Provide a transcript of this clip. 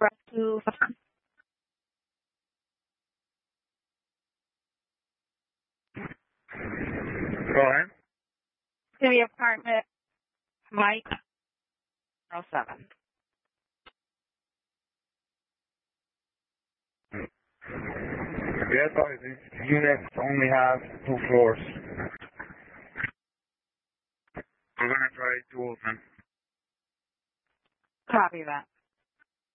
press 2. Go ahead. To the apartment, Mike 07. Yes, these units only have 2 floors. We're going to try to open. Copy that.